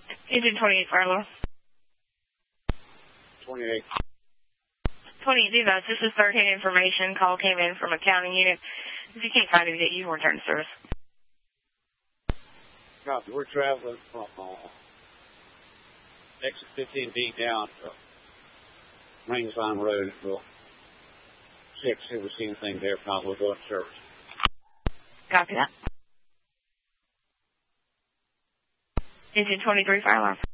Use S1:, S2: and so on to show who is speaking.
S1: Engine 28 fire alarm.
S2: 28.
S1: 28 Divas, this is 13 information. Call came in from a counting unit. If you can't find it yet, you will return to service.
S2: Copy. We're traveling from exit 15B down to Rangeline Road. We'll check, see if we see anything there. If not, we'll go into service.
S1: Copy that. Engine 23 fire alarm.